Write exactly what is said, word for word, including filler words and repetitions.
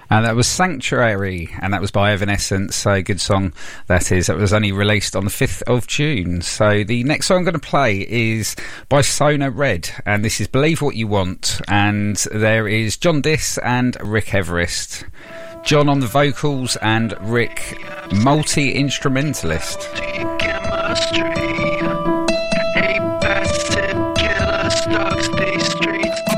And that was Sanctuary, and that was by Evanescence. So good song that is. It was only released on the fifth of June. So the next song I'm going to play is by Sona Red, and this is Believe What You Want. And there is John Diss and Rick Everest. John on the vocals and Rick multi-instrumentalist. Chemistry.